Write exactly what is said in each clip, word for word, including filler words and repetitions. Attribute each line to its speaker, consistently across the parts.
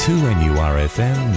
Speaker 1: two N U R F M.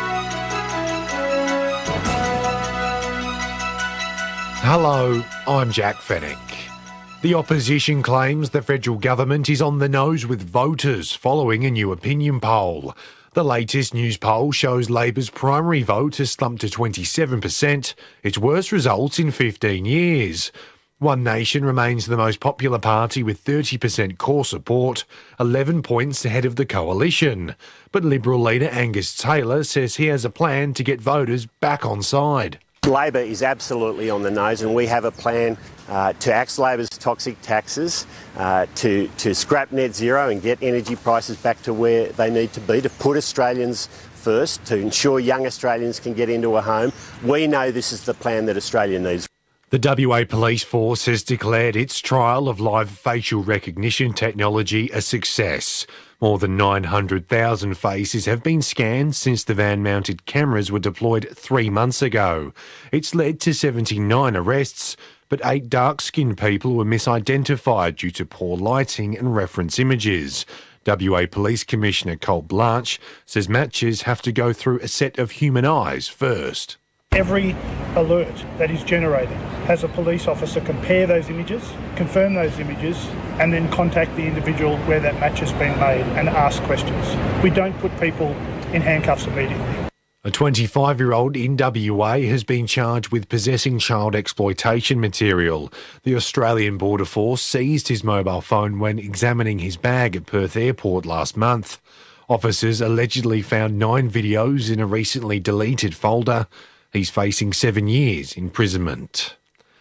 Speaker 2: Hello, I'm Jack Fennick. The opposition claims the federal government is on the nose with voters following a new opinion poll. The latest news poll shows Labor's primary vote has slumped to twenty-seven percent, its worst results in fifteen years. One Nation remains the most popular party with thirty percent core support, eleven points ahead of the coalition. But Liberal leader Angus Taylor says he has a plan to get voters back on side.
Speaker 3: Labor is absolutely on the nose, and we have a plan uh, to axe Labor's toxic taxes, uh, to, to scrap net zero and get energy prices back to where they need to be, to put Australians first, to ensure young Australians can get into a home. We know this is the plan that Australia needs.
Speaker 2: The W A Police Force has declared its trial of live facial recognition technology a success. More than nine hundred thousand faces have been scanned since the van-mounted cameras were deployed three months ago. It's led to seventy-nine arrests, but eight dark-skinned people were misidentified due to poor lighting and reference images. W A Police Commissioner Cole Blanche says matches have to go through a set of human eyes first.
Speaker 4: Every alert that is generated has a police officer compare those images, confirm those images, and then contact the individual where that match has been made and ask questions. We don't put people in handcuffs immediately.
Speaker 2: A twenty-five-year-old in W A has been charged with possessing child exploitation material. The Australian Border Force seized his mobile phone when examining his bag at Perth Airport last month. Officers allegedly found nine videos in a recently deleted folder. He's facing seven years imprisonment.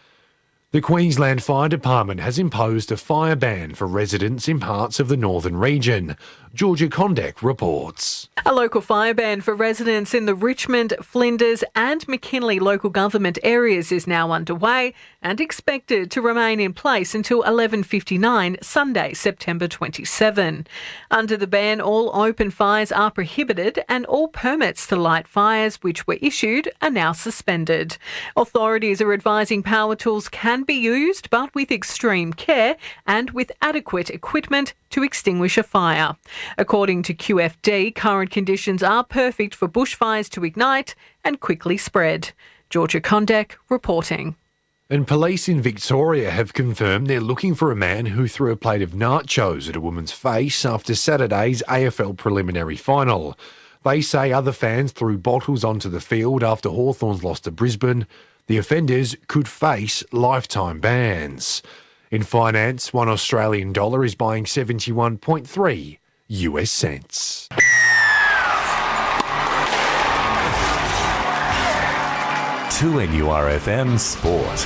Speaker 2: The Queensland Fire Department has imposed a fire ban for residents in parts of the northern region. Georgia Condek reports.
Speaker 5: A local fire ban for residents in the Richmond, Flinders and McKinley local government areas is now underway and expected to remain in place until eleven fifty-nine Sunday, September twenty-seventh. Under the ban, all open fires are prohibited and all permits to light fires which were issued are now suspended. Authorities are advising power tools can be used, but with extreme care and with adequate equipment to extinguish a fire. According to Q F D, current conditions are perfect for bushfires to ignite and quickly spread. Georgia Condek reporting.
Speaker 2: And police in Victoria have confirmed they're looking for a man who threw a plate of nachos at a woman's face after Saturday's A F L preliminary final. They say other fans threw bottles onto the field after Hawthorns lost to Brisbane. The offenders could face lifetime bans. In finance, one Australian dollar is buying seventy-one point three U S cents.
Speaker 1: two N U R F M Sport.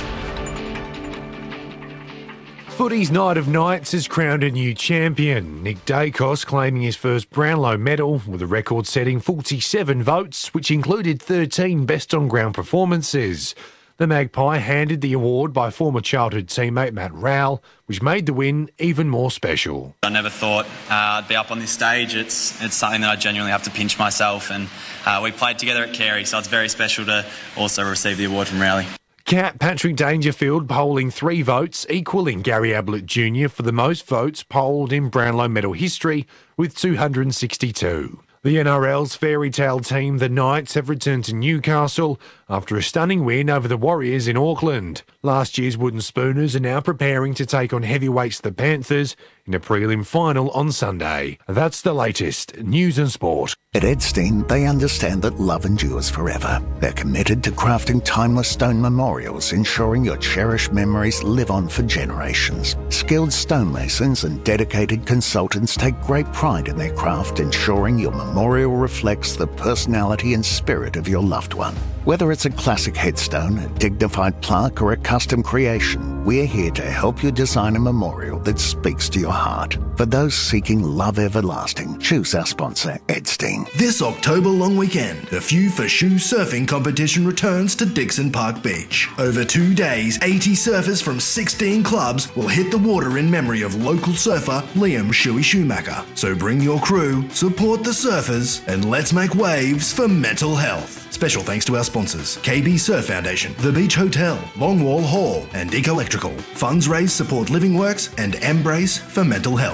Speaker 2: Footy's Night of Nights has crowned a new champion. Nick Dacos claiming his first Brownlow medal with a record-setting forty-seven votes, which included thirteen best-on-ground performances. The Magpie handed the award by former childhood teammate Matt Rowell, which made the win even more special.
Speaker 6: I never thought uh, I'd be up on this stage. It's it's something that I genuinely have to pinch myself, and uh, we played together at Carey, so it's very special to also receive the award from Rowley.
Speaker 2: Cat Patrick Dangerfield polling three votes, equaling Gary Ablett Junior for the most votes polled in Brownlow medal history with two hundred sixty-two. The N R L's fairy tale team, the Knights, have returned to Newcastle after a stunning win over the Warriors in Auckland. Last year's Wooden Spooners are now preparing to take on heavyweights the Panthers in a prelim final on Sunday. That's the latest news and sport.
Speaker 7: At Edstein, they understand that love endures forever. They're committed to crafting timeless stone memorials, ensuring your cherished memories live on for generations. Skilled stonemasons and dedicated consultants take great pride in their craft, ensuring your memorial reflects the personality and spirit of your loved one. Whether it's a classic headstone, a dignified plaque, or a custom creation, we're here to help you design a memorial that speaks to your heart. For those seeking love everlasting, choose our sponsor, Edstein.
Speaker 8: This October long weekend, the Few for Shoe surfing competition returns to Dixon Park Beach. Over two days, eighty surfers from sixteen clubs will hit the water in memory of local surfer Liam Shuey Schumacher. So bring your crew, support the surfers, and let's make waves for mental health. Special thanks to our sponsors, K B Surf Foundation, The Beach Hotel, Longwall Hall, and Dick Electrical. Funds raised support Living Works and Embrace for mental health.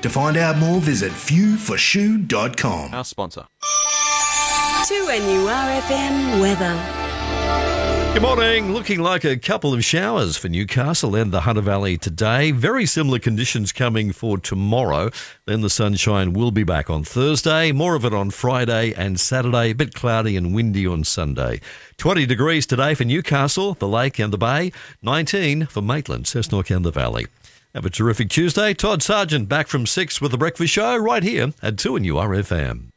Speaker 8: To find out more, visit few for shoe dot com.
Speaker 9: Our sponsor.
Speaker 10: two N U R F M weather.
Speaker 11: Good morning. Looking like a couple of showers for Newcastle and the Hunter Valley today. Very similar conditions coming for tomorrow. Then the sunshine will be back on Thursday. More of it on Friday and Saturday. A bit cloudy and windy on Sunday. twenty degrees today for Newcastle, the Lake and the Bay. nineteen for Maitland, Cessnock and the Valley. Have a terrific Tuesday. Todd Sargent back from six with The Breakfast Show right here at two N U R F M.